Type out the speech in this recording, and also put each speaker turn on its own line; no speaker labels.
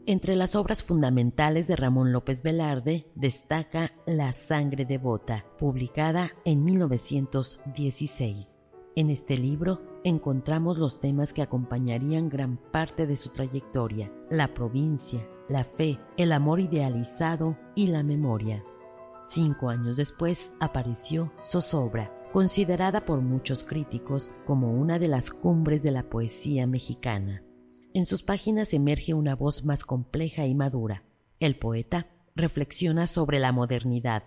Entre las obras fundamentales de Ramón López Velarde destaca La sangre devota, publicada en 1916. En este libro encontramos los temas que acompañarían gran parte de su trayectoria: la provincia, la fe, el amor idealizado y la memoria. 5 años después apareció Zozobra, considerada por muchos críticos como una de las cumbres de la poesía mexicana. En sus páginas emerge una voz más compleja y madura. El poeta reflexiona sobre la modernidad,